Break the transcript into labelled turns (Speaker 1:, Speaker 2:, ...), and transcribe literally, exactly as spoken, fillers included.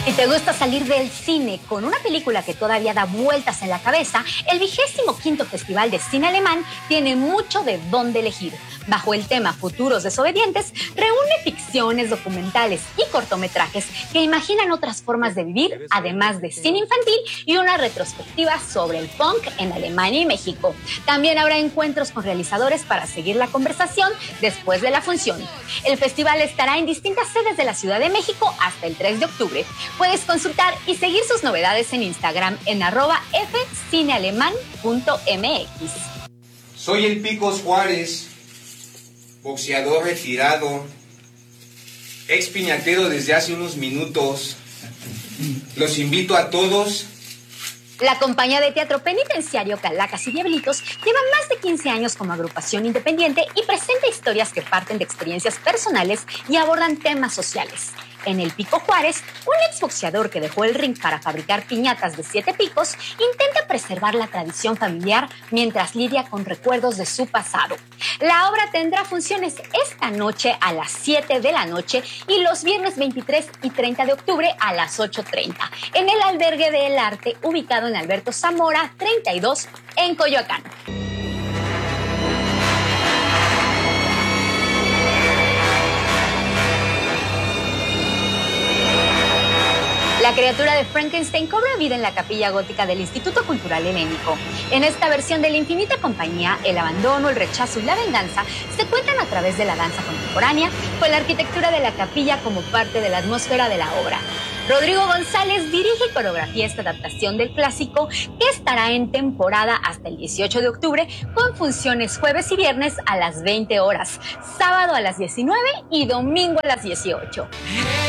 Speaker 1: Si te gusta salir del cine con una película que todavía da vueltas en la cabeza, el vigésimo quinto Festival de Cine Alemán tiene mucho de dónde elegir. Bajo el tema Futuros Desobedientes, reúne ficciones, documentales y cortometrajes que imaginan otras formas de vivir, además de cine infantil y una retrospectiva sobre el punk en Alemania y México. También habrá encuentros con realizadores para seguir la conversación después de la función. El festival estará en distintas sedes de la Ciudad de México hasta el tres de octubre. Puedes consultar y seguir sus novedades en Instagram en arroba f cinealemán punto m x.
Speaker 2: Soy el Picos Juárez, boxeador retirado, ex piñatero desde hace unos minutos. Los invito a todos.
Speaker 1: La compañía de teatro penitenciario Calacas y Diablitos lleva más de quince años como agrupación independiente y presenta historias que parten de experiencias personales y abordan temas sociales. En el Pico Juárez, un exboxeador que dejó el ring para fabricar piñatas de siete picos intenta preservar la tradición familiar mientras lidia con recuerdos de su pasado. La obra tendrá funciones esta noche a las siete de la noche y los viernes veintitrés y treinta de octubre a las ocho treinta en el Albergue del Arte, ubicado en Alberto Zamora treinta y dos en Coyoacán. La criatura de Frankenstein cobra vida en la capilla gótica del Instituto Cultural Helénico. En esta versión de La Infinita Compañía, el abandono, el rechazo y la venganza se cuentan a través de la danza contemporánea, con la arquitectura de la capilla como parte de la atmósfera de la obra. Rodrigo González dirige y coreografía esta adaptación del clásico, que estará en temporada hasta el dieciocho de octubre, con funciones jueves y viernes a las veinte horas, sábado a las diecinueve y domingo a las dieciocho.